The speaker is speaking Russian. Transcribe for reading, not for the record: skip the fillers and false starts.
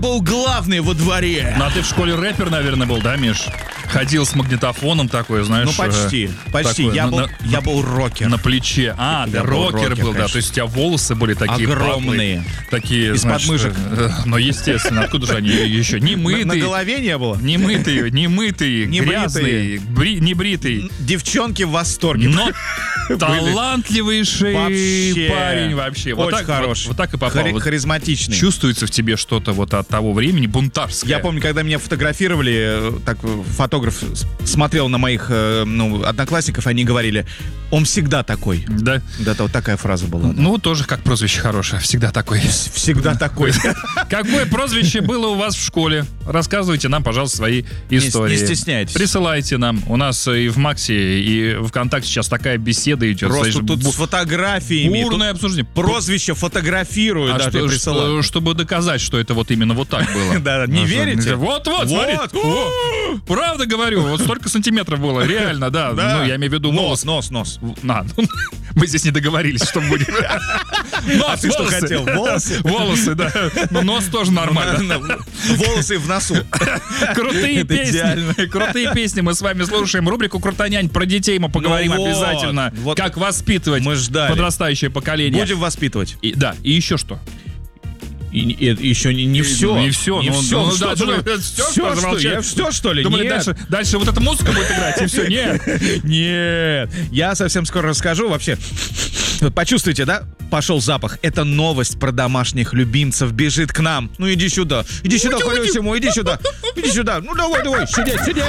был главный во дворе. Ну, а ты в школе рэпер, наверное, был, да, Миш? Ходил с магнитофоном такой, знаешь. Ну, почти. Такой, Я был рокер. На плече. А, ты рокер был, да. То есть у тебя волосы были такие огромные. Такие, из подмышек. Ну, естественно, откуда же они еще? Не мытые. На голове не было? Не мытые, грязные, небритые. Девчонки в восторге. Но талантливейший Вообще. парень вообще. Вот Очень так, хороший. Вот так и попал. Вот Харизматичный. чувствуется в тебе что-то вот от того времени бунтарское. Я помню, когда меня фотографировали, так фотограф смотрел на моих одноклассников, они говорили, он всегда такой. Да. Да, вот такая фраза была. Ну, тоже как прозвище хорошее. Всегда такой. Всегда такой. Какое прозвище было у вас в школе? Рассказывайте нам, пожалуйста, свои истории. Не стесняйтесь. Присылайте нам. У нас и в Максе, и в ВКонтакте сейчас такая беседа идет. Просто знаешь, тут с фотографиями. бурное обсуждение. Прозвище фотографируют, да, ты присылаешь. Чтобы доказать, что это вот именно вот так было. Да, не верите? Вот, смотри. Правда говорю, вот столько сантиметров было, реально, да. Ну, я имею в виду волос. Нос. Мы здесь не договорились, что будем. А ты что хотел? Волосы? Волосы, да. Но нос тоже нормально. Волосы в носу. Крутые песни. Крутые песни мы с вами слушаем. Рубрику «Крутонянь» про детей мы поговорим обязательно. Как воспитывать подрастающее поколение. Будем воспитывать. Да, и еще что? И еще не все. Не все. Все, что ли? Думали, дальше вот эта музыка будет играть, и все. Нет. Нет. Я совсем скоро расскажу. Вообще, почувствуйте, да? Пошел запах. Это новость про домашних любимцев бежит к нам. Ну иди сюда. Иди сюда, Колесиму, иди сюда. Иди сюда. Ну давай, сидеть.